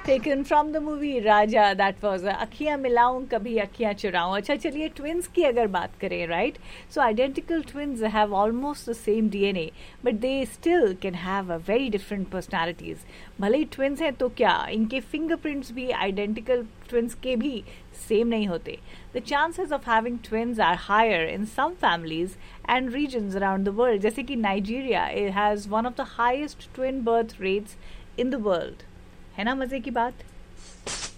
Taken from the movie Raja, that was अखियां मिलाऊं कभी अखियां चुराऊं. अच्छा चलिए twins की अगर बात करें, right? So identical twins have almost the same DNA, but they still can have a very different personalities. भले ही twins हैं तो क्या इनके fingerprints भी identical twins के भी same नहीं होते. The chances of having twins are higher in some families and regions around the world. जैसे कि Nigeria, it has one of the highest twin birth rates in the world. है ना मजे की बात.